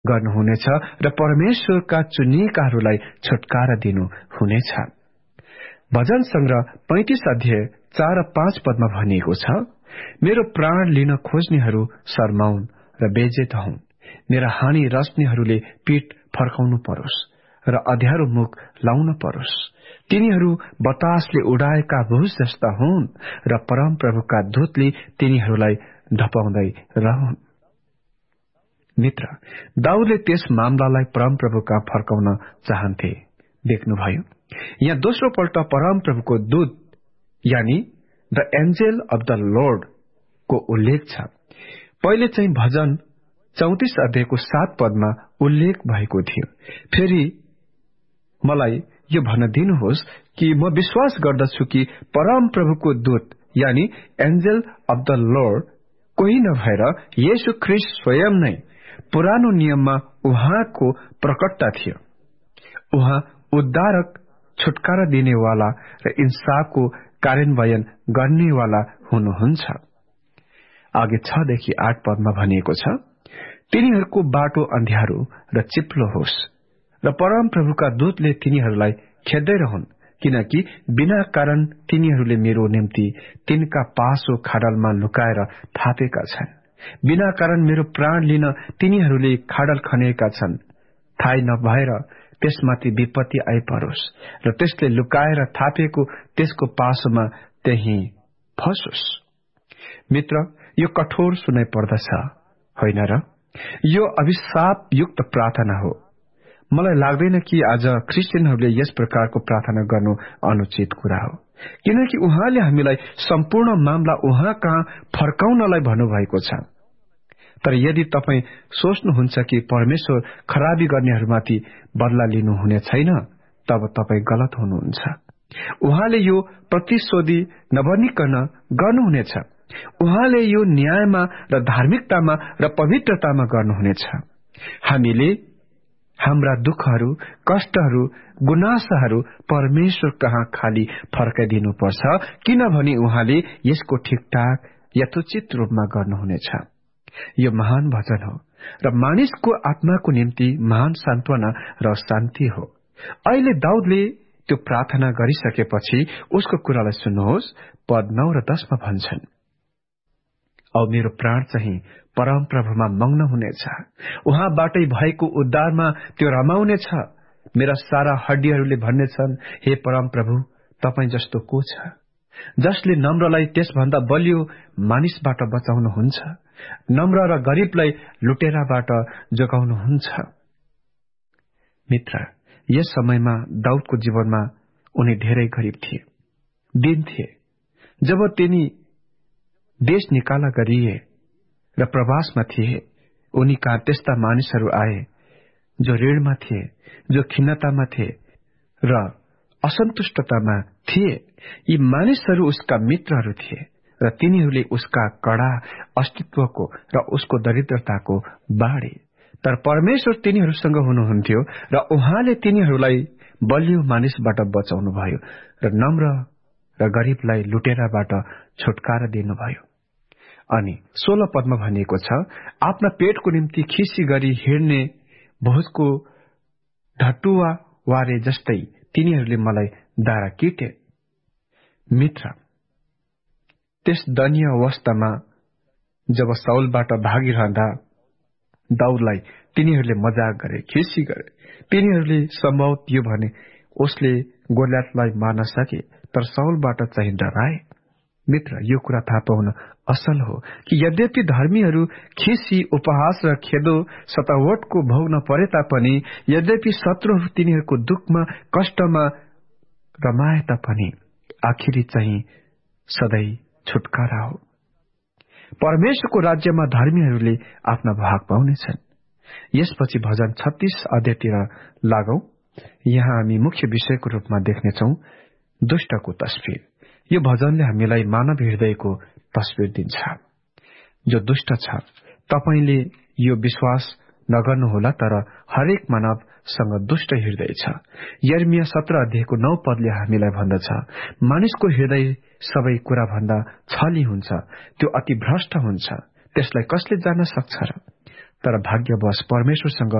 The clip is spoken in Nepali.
गर्नुहुनेछ र परमेश्वरका चुनिएकाहरूलाई छुटकारा दिनुहुनेछ। भजन संग्रह 35 अध्याय 4 र 5 पदमा भनिएको छ, मेरो प्राण लिन खोज्नेहरू शर्माउन् र बेजेत हुन्। मेरा हानि रच्नेहरूले पीठ फर्काउनु परोस् र अध्यारो मुख लाउन परोस्। तिनीहरू बतासले उडाएका भुस जस्ता हुन् र परम प्रभुका दूतले तिनीहरूलाई धपाउँदै रहन्। मित्र, दाउदले त्यस मामलालाई परम प्रभुका फर्काउन चाहन्थे। देख्नुभयो, यहाँ दोस्रो पल्ट परम प्रभुको दूत यानी the Angel of the lord को उल्लेख छ। पहिले चाहिँ भजन 34 अध्यायको 7 पदमा उल्लेख भएको थियो। फेरि मलाई यो भन्न दिनुहोस् कि म विश्वास गर्दछु कि परम प्रभुको दूत यानी एन्जेल अफ द लर्ड कोही नभएर येशू ख्रीष्ट स्वयं नै पुरानो नियममा उहाँको प्रकटता थियो। उहाँ उद्धारक, छुटकारा दिनेवाला र इन्साफको कार्यान्वयन गर्नेवाला हुनुहुन्छ। आगे 6 देखि 8 पदमा भनिएको छ, तिनीहरूको बाटो अँध्यारो र चिप्लो होस् र परम प्रभुका दूतले तिनीहरूलाई खेद्दै रहन्, किनकि बिना कारण तिनीहरूले मेरो निम्ति तिनका पासो खाडलमा लुकाएर थापेका छन्। बिना कारण मेरो प्राण लिन तिनीहरूले खाडल खनेका छन्। थाहै नभएर त्यसमाथि विपत्ति आइपरोस् र त्यसले लुकाएर थापेको त्यसको पासोमा त्यही फसोस्। मित्र, यो कठोर सुनाइ पर्दछ, होइन र? यो अभिशापयुक्त प्रार्थना हो। मलाई लाग्दैन कि आज क्रिस्चियनहरूले यस प्रकारको प्रार्थना गर्नु अनुचित कुरा हो, किनकि उहाँले हामीलाई सम्पूर्ण मामला उहाँ कहाँ फर्काउनलाई भन्नुभएको छ। तर यदि तपाईं सोच्नुहुन्छ कि परमेश्वर खराबी गर्नेहरूमाथि बदला लिनुहुने छैन, तब तपाईं गलत हुनुहुन्छ। उहाँले यो प्रतिशोधी नबनिकन गर्नुहुनेछ। उहाँले यो न्यायमा र धार्मिकतामा र पवित्रतामा गर्नुहुनेछ। हामीले हाम्रा दुःखहरू, कष्टहरू, गुनासाहरू परमेश्वर कहाँ खाली फर्काइदिनुपर्छ, किनभने उहाँले यसको ठिकठाक यथोचित रूपमा गर्नुहुनेछ। यो महान वचन हो र मानिसको आत्माको निम्ति महान सान्त्वना र शान्ति हो। अहिले दाउदले त्यो प्रार्थना गरिसकेपछि उसको कुरालाई सुन्नुहोस्। पद 9 र 10 मा भन्छन्, औ मेरो प्राण चाहिँ परम प्रभुमा मग्न हुनेछ, उहाँबाटै भएको उद्धारमा त्यो रमाउनेछ। मेरा सारा हड्डीहरूले भन्नेछन्, हे परम प्रभु, तपाईं जस्तो को छ, जसले नम्रलाई त्यसभन्दा बलियो मानिसबाट बचाउनुहुन्छ, नम्र र गरीबलाई लुटेराबाट जोगाउनुहुन्छ। मित्र, यस समयमा दाउदको जीवनमा उनी धेरै गरीब थिए। दिन थिए जब तिनी देश निकाला गरिए र प्रवासमा थिए। उनी कहाँ त्यस्ता मानिसहरू आए जो ऋणमा थिए, जो खिन्नतामा थिए र असन्तुष्टतामा थिए। यी मानिसहरू उसका मित्रहरू थिए र तिनीहरूले उसका कडा अस्तित्वको र उसको दरिद्रताको बाँडे। तर परमेश्वर तिनीहरूसँग हुनुहुन्थ्यो र उहाँले तिनीहरूलाई बलियो मानिसबाट बचाउनुभयो र नम्र र गरीबलाई लुटेराबाट छुटकारा दिनुभयो। अनि 16 पदमा भनिएको छ, आफ्ना पेटको निम्ति खिसी गरी हिँड्ने भोजको ढटुवा वारे जस्तै तिनीहरूले मलाई दारा किटे। मित्र, त्यस दयनीय अवस्थामा जब साउलबाट भागिरहँदा दाउदलाई तिनीहरूले मजाक गरे, खिसी गरे। तिनीहरूले सम्भवतः यो भने उसले गोलियतलाई मार्न सके, तर साउलबाट चाहिँ डराए। मित्र, यो कुरा थाहा पाउन असल हो कि यद्यपि धर्मीहरू खिसी, उपहास र खेदो, सतावटको भोग्न परे तापनि, यद्यपि शत्रुहरू तिनीहरूको दुःखमा, कष्टमा रमाए तापनि, आखिरी चाहिँ सधैँ छुटकारा हो। परमेश्वरको राज्यमा धर्मीहरूले आफ्ना भाग पाउनेछन्। यसपछि भजन 36 अध्यायतिर लागौं। यहाँ हामी मुख्य विषयको रूपमा देख्नेछौं दुष्टको तस्बिर। यो भजनले हामीलाई मानव हृदयको तस्बिर दिन्छ जो दुष्ट छ। तपाईले यो विश्वास नगर्नुहोला, तर हरेक मानवसँग दुष्ट हृदय छ। यर्मिया 17 अध्यायको 9 पदले हामीलाई भन्दछ, मानिसको हृदय सबै कुरा भन्दा छली हुन्छ, त्यो अति भ्रष्ट हुन्छ, त्यसलाई कसले जान्न सक्छ र? तर भाग्यवश परमेश्वरसँग